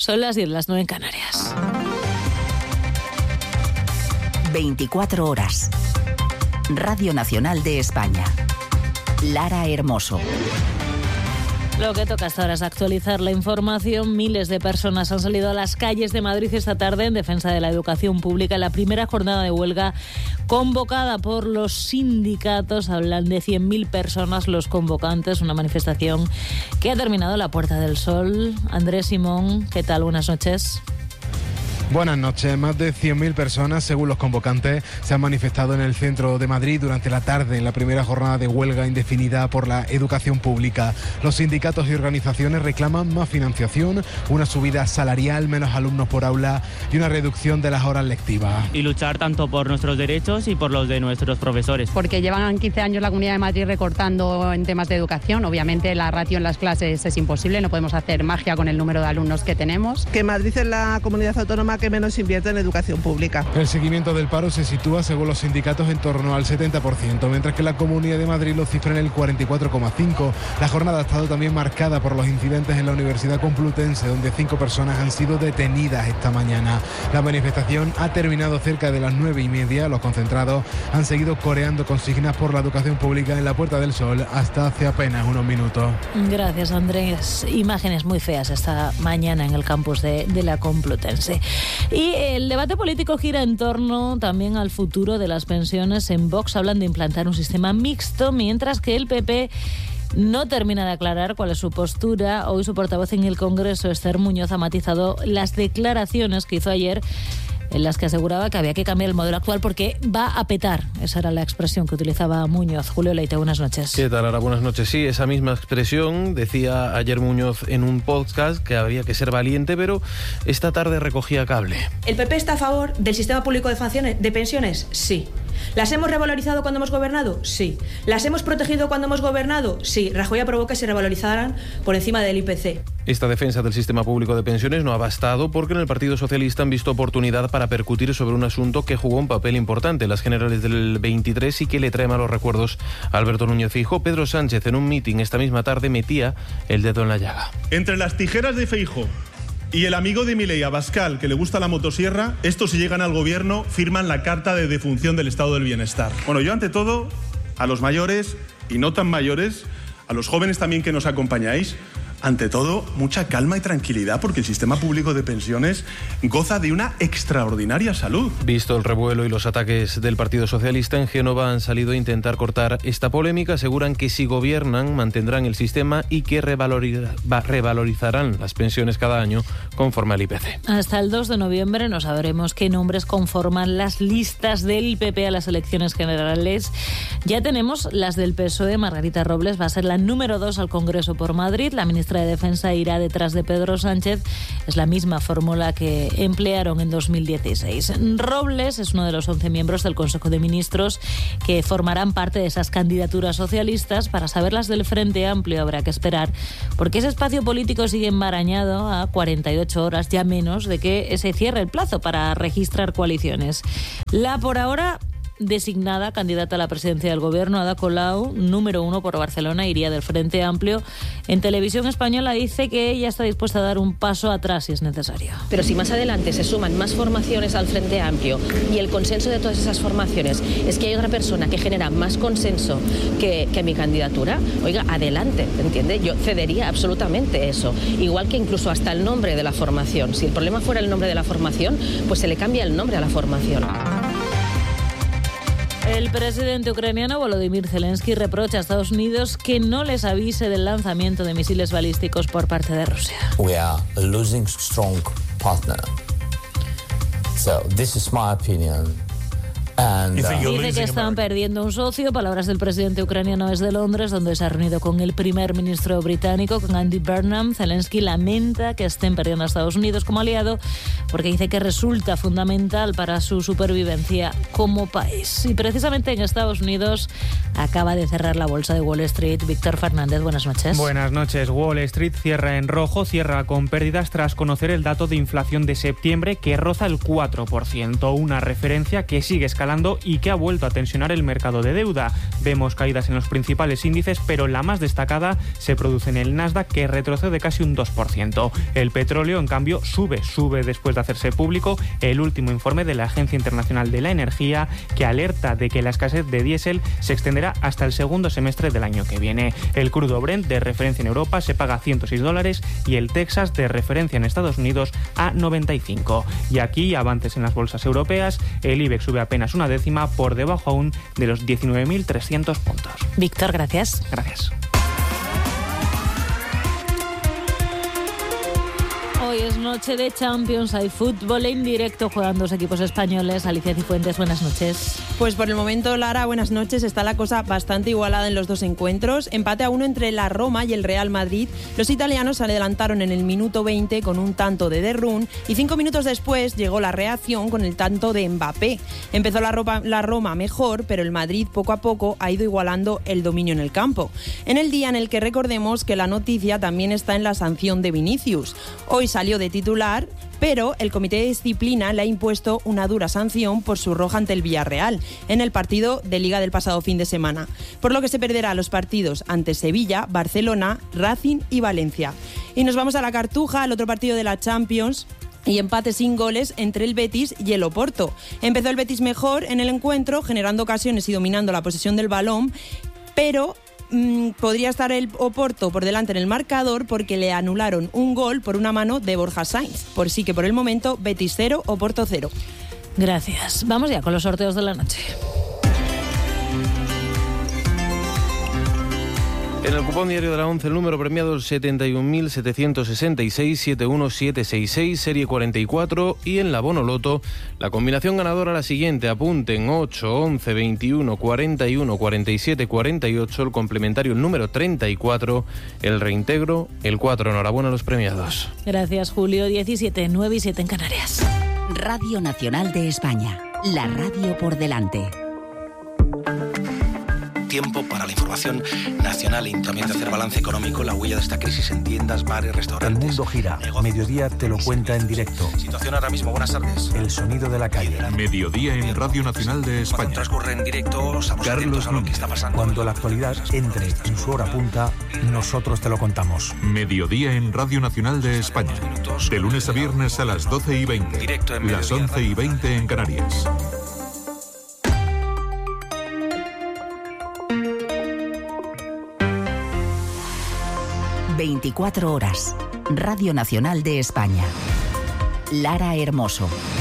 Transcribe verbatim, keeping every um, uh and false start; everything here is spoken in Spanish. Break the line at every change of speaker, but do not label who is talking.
Son las diez, las nueve en Canarias.
veinticuatro horas. Radio Nacional de España. Lara Hermoso.
Lo que toca hasta ahora es actualizar la información. Miles de personas han salido a las calles de Madrid esta tarde en defensa de la educación pública en la primera jornada de huelga convocada por los sindicatos. Hablan de cien mil personas los convocantes, una manifestación que ha terminado en la Puerta del Sol. Andrés Simón, ¿qué tal? Buenas noches.
Buenas noches. Más de cien mil personas, según los convocantes, se han manifestado en el centro de Madrid durante la tarde en la primera jornada de huelga indefinida por la educación pública. Los sindicatos y organizaciones reclaman más financiación, una subida salarial, menos alumnos por aula y una reducción de las horas lectivas.
Y luchar tanto por nuestros derechos y por los de nuestros profesores.
Porque llevan quince años la Comunidad de Madrid recortando en temas de educación. Obviamente la ratio en las clases es imposible, no podemos hacer magia con el número de alumnos que tenemos.
Que Madrid es la comunidad autónoma que menos invierte en educación pública.
El seguimiento del paro se sitúa, según los sindicatos, en torno al setenta por ciento, mientras que la Comunidad de Madrid lo cifra en el cuarenta y cuatro coma cinco por ciento. La jornada ha estado también marcada por los incidentes en la Universidad Complutense, donde cinco personas han sido detenidas esta mañana. La manifestación ha terminado cerca de las nueve y media. Los concentrados han seguido coreando consignas por la educación pública en la Puerta del Sol hasta hace apenas unos minutos.
Gracias, Andrés. Imágenes muy feas esta mañana en el campus de, de la Complutense. Y el debate político gira en torno también al futuro de las pensiones. En Vox hablan de implantar un sistema mixto, mientras que el P P no termina de aclarar cuál es su postura. Hoy su portavoz en el Congreso, Esther Muñoz, ha matizado las declaraciones que hizo ayer, en las que aseguraba que había que cambiar el modelo actual porque va a petar. Esa era la expresión que utilizaba Muñoz. Julio Leite, buenas noches.
¿Qué tal, Ara? Buenas noches. Sí, esa misma expresión decía ayer Muñoz en un podcast, que había que ser valiente, pero esta tarde recogía cable.
¿El P P está a favor del sistema público de, de pensiones? Sí. ¿Las hemos revalorizado cuando hemos gobernado? Sí. ¿Las hemos protegido cuando hemos gobernado? Sí. Rajoy aprobó que se revalorizaran por encima del I P C.
Esta defensa del sistema público de pensiones no ha bastado, porque en el Partido Socialista han visto oportunidad para percutir sobre un asunto que jugó un papel importante en las generales del veintitrés y que le trae malos recuerdos a Alberto Núñez Feijóo. Pedro Sánchez, en un mitin esta misma tarde, metía el dedo en la llaga.
Entre las tijeras de Feijóo y el amigo de Milei, Abascal, que le gusta la motosierra, estos, si llegan al gobierno, firman la carta de defunción del estado del bienestar. Bueno, yo ante todo, a los mayores y no tan mayores, a los jóvenes también que nos acompañáis, ante todo, mucha calma y tranquilidad, porque el sistema público de pensiones goza de una extraordinaria salud.
Visto el revuelo y los ataques del Partido Socialista, en Génova han salido a intentar cortar esta polémica. Aseguran que si gobiernan mantendrán el sistema y que revaloriza, revalorizarán las pensiones cada año conforme al I P C.
Hasta el dos de noviembre no sabremos qué nombres conforman las listas del P P a las elecciones generales. Ya tenemos las del P S O E. Margarita Robles va a ser la número dos al Congreso por Madrid. La ministra de Defensa irá detrás de Pedro Sánchez. Es la misma fórmula que emplearon en dos mil dieciséis. Robles es uno de los once miembros del Consejo de Ministros que formarán parte de esas candidaturas socialistas. Para saber las del Frente Amplio habrá que esperar, porque ese espacio político sigue enmarañado a cuarenta y ocho horas, ya menos, de que se cierre el plazo para registrar coaliciones. La por ahora designada candidata a la presidencia del Gobierno, Ada Colau, número uno por Barcelona, iría del Frente Amplio. En Televisión Española dice que ella está dispuesta a dar un paso atrás si es necesario.
Pero si más adelante se suman más formaciones al Frente Amplio y el consenso de todas esas formaciones es que hay otra persona que genera más consenso que, que mi candidatura, oiga, adelante, ¿entiende? Yo cedería absolutamente eso. Igual que incluso hasta el nombre de la formación. Si el problema fuera el nombre de la formación, pues se le cambia el nombre a la formación.
El presidente ucraniano Volodymyr Zelensky reprocha a Estados Unidos que no les avise del lanzamiento de misiles balísticos por parte de Rusia.
We are a losing strong partner. So this is my opinion. And, uh,
Dice que están perdiendo un socio. Palabras del presidente ucraniano desde Londres, donde se ha reunido con el primer ministro británico, con Andy Burnham. Zelensky lamenta que estén perdiendo a Estados Unidos como aliado, porque dice que resulta fundamental para su supervivencia como país. Y precisamente en Estados Unidos acaba de cerrar la bolsa de Wall Street. Víctor Fernández, buenas noches.
Buenas noches. Wall Street cierra en rojo, cierra con pérdidas tras conocer el dato de inflación de septiembre, que roza el cuatro por ciento, una referencia que sigue escalando escalando y que ha vuelto a tensionar el mercado de deuda. Vemos caídas en los principales índices, pero la más destacada se produce en el Nasdaq, que retrocede casi un dos por ciento. El petróleo, en cambio, sube, sube después de hacerse público el último informe de la Agencia Internacional de la Energía, que alerta de que la escasez de diésel se extenderá hasta el segundo semestre del año que viene. El crudo Brent, de referencia en Europa, se paga a ciento seis dólares y el Texas, de referencia en Estados Unidos, a noventa y cinco. Y aquí, avances en las bolsas europeas, el IBEX sube apenas una décima, por debajo aún de los diecinueve mil trescientos puntos.
Víctor, gracias.
Gracias.
Hoy es noche de Champions, hay fútbol en directo, juegan dos equipos españoles. Alicia Cifuentes, buenas noches.
Pues por el momento, Lara, buenas noches. Está la cosa bastante igualada en los dos encuentros. Empate a uno entre la Roma y el Real Madrid. Los italianos se adelantaron en el minuto veinte con un tanto de De Roon y cinco minutos después llegó la reacción con el tanto de Mbappé. Empezó la, Roma, la Roma mejor, pero el Madrid poco a poco ha ido igualando el dominio en el campo. En el día en el que recordemos que la noticia también está en la sanción de Vinicius. Hoy salió de titular, pero el comité de disciplina le ha impuesto una dura sanción por su roja ante el Villarreal en el partido de Liga del pasado fin de semana, por lo que se perderá los partidos ante Sevilla, Barcelona, Racing y Valencia. Y nos vamos a la Cartuja, al otro partido de la Champions, y empate sin goles entre el Betis y el Oporto. Empezó el Betis mejor en el encuentro, generando ocasiones y dominando la posesión del balón, pero Mm, podría estar el Oporto por delante en el marcador porque le anularon un gol por una mano de Borja Sainz. Por sí que por el momento Betis cero, Oporto cero.
Gracias. Vamos ya con los sorteos de la noche.
En el cupón diario de la once, el número premiado es setenta y un mil setecientos sesenta y seis, setenta y uno mil setecientos sesenta y seis, serie cuarenta y cuatro, y en la Bono Loto la combinación ganadora la siguiente: apunten ocho, once, veintiuno, cuarenta y uno, cuarenta y siete, cuarenta y ocho, el complementario el número treinta y cuatro, el reintegro el cuatro. Enhorabuena a los premiados.
Gracias, Julio. diecisiete, nueve y siete en Canarias.
Radio Nacional de España, la radio por delante.
Tiempo para la información nacional y también de hacer balance económico, la huella de esta crisis en tiendas, bares, restaurantes.
El mundo gira. Negocios. Mediodía te lo cuenta en directo.
Situación ahora mismo, buenas tardes.
El sonido de la calle.
Mediodía en Radio Nacional de España.
Cuando transcurre en directo, estamos atentos a lo que está pasando.
Cuando la actualidad entre en su hora punta, nosotros te lo contamos.
Mediodía en Radio Nacional de España. De lunes a viernes a las doce y veinte.
Directo en
las once y veinte en Canarias.
veinticuatro horas. Radio Nacional de España. Lara Hermoso.